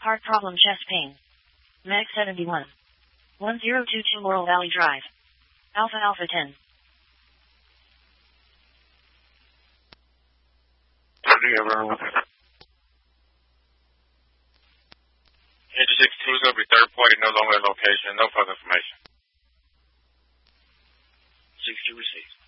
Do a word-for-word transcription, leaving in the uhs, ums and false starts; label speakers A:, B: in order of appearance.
A: Heart problem, chest pain. Mag seventy-one. one zero two two Laurel Valley Drive. Alpha Alpha ten.
B: Engine sixty-two is going to be third party, no longer location, no further information.
C: sixty received.